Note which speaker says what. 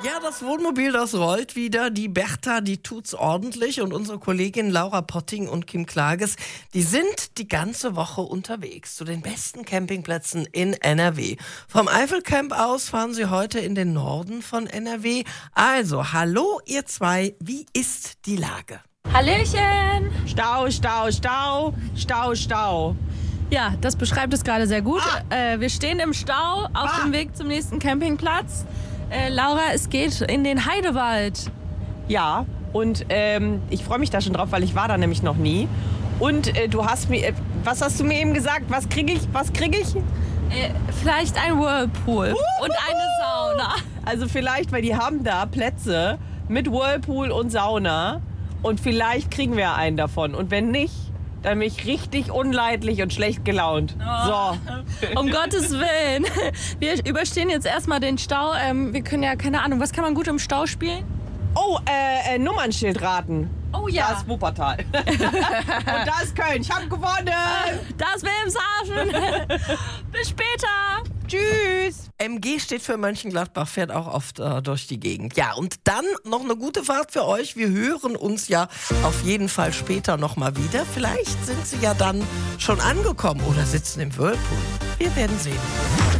Speaker 1: Ja, das Wohnmobil, das rollt wieder. Die Bertha, die tut's ordentlich. Und unsere Kollegin Laura Potting und Kim Klages, die sind die ganze Woche unterwegs zu den besten Campingplätzen in NRW. Vom Eifelcamp aus fahren sie heute in den Norden von NRW. Also, hallo ihr zwei, wie ist die Lage?
Speaker 2: Hallöchen!
Speaker 3: Stau, Stau, Stau, Stau, Stau.
Speaker 2: Ja, das beschreibt es gerade sehr gut. Wir stehen im Stau auf dem Weg zum nächsten Campingplatz. Laura, es geht in den Heidewald.
Speaker 3: Ja, und ich freue mich da schon drauf, weil ich war da nämlich noch nie. Und du hast mir, was hast du mir eben gesagt? Was kriege ich?
Speaker 2: Vielleicht ein Whirlpool und eine Sauna.
Speaker 3: Also vielleicht, weil die haben da Plätze mit Whirlpool und Sauna. Und vielleicht kriegen wir einen davon. Und wenn nicht, dann bin ich richtig unleidlich und schlecht gelaunt. So.
Speaker 2: Um Gottes Willen. Wir überstehen jetzt erstmal den Stau. Wir können ja, keine Ahnung, was kann man gut im Stau spielen?
Speaker 3: Oh, Nummernschild raten.
Speaker 2: Oh ja.
Speaker 3: Da ist Wuppertal. Und da ist Köln. Ich habe gewonnen.
Speaker 2: Da ist Wilhelmshaven. Bis später.
Speaker 3: Tschüss.
Speaker 1: MG steht für Mönchengladbach, fährt auch oft durch die Gegend. Ja, und dann noch eine gute Fahrt für euch. Wir hören uns ja auf jeden Fall später nochmal wieder. Vielleicht sind sie ja dann schon angekommen oder sitzen im Whirlpool. Wir werden sehen.